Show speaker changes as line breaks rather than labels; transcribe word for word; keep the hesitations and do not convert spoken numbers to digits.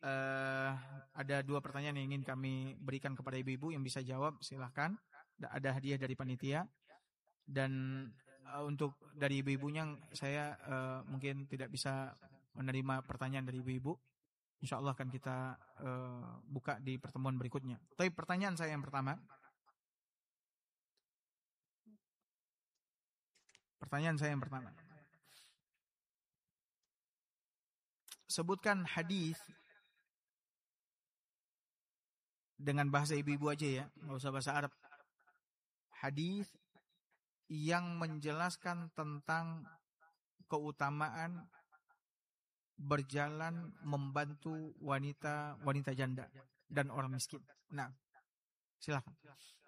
uh, ada dua pertanyaan yang ingin kami berikan kepada ibu-ibu. Yang bisa jawab silahkan. Ada hadiah dari panitia. Dan uh, untuk dari ibu-ibunya saya uh, mungkin tidak bisa menerima pertanyaan dari ibu-ibu. Insya Allah akan kita uh, buka di pertemuan berikutnya. Tapi pertanyaan saya yang pertama. Pertanyaan saya yang pertama. Sebutkan hadis dengan bahasa ibu-ibu aja ya, nggak usah bahasa Arab. Hadis yang menjelaskan tentang keutamaan berjalan membantu wanita wanita janda dan orang miskin. Nah, silakan.